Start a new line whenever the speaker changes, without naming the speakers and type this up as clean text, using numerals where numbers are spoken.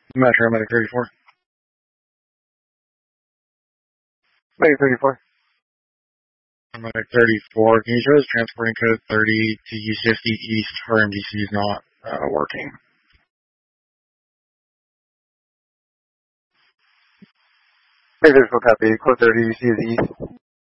Metro Medic 34.
Medic 34.
Medic 34. Can you show us transporting code 30 to U50 East? Her MDC is not working.
Medic 34 copy. Code 30 UC is east.